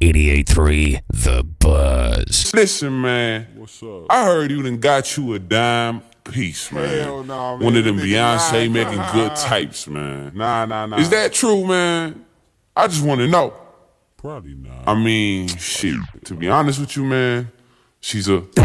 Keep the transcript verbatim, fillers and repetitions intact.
eighty-eight point three The Buzz. Listen, man. What's up? I heard you done got you a dime piece, man. Hell nah, man. One of them Nigga Beyonce lying. making good types, man. Nah, nah, nah. Is that true, man? I just want to know. Probably not. I mean, shit. To be honest with you, man, she's a